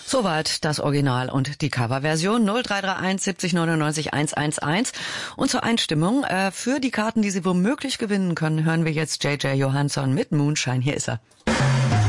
Soweit das Original und die Coverversion 0331 70 99 111. Und zur Einstimmung, für die Karten, die Sie womöglich gewinnen können, hören wir jetzt JJ Johansson mit Moonshine. Hier ist er.